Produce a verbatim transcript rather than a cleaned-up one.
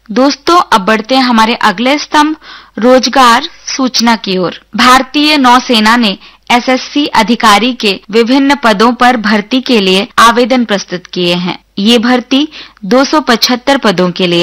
दोस्तों, अब बढ़ते हैं हमारे अगले स्तंभ रोजगार सूचना की ओर। भारतीय नौसेना ने एसएससी अधिकारी के विभिन्न पदों पर भर्ती के लिए आवेदन प्रस्तुत किए हैं। ये भर्ती दो सौ पचहत्तर पदों के लिए